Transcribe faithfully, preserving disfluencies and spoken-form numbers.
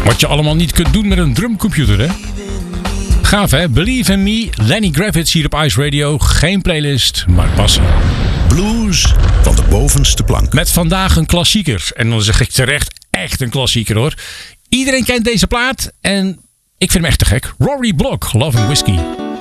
Wat je allemaal niet kunt doen met een drumcomputer, hè? Gaaf, hè? Believe in Me, Lenny Kravitz hier op Ice Radio. Geen playlist, maar passie. Blues van de bovenste plank. Met vandaag een klassieker. En dan zeg ik terecht, echt een klassieker, hoor. Iedereen kent deze plaat en ik vind hem echt te gek. Rory Block, Love and Whiskey.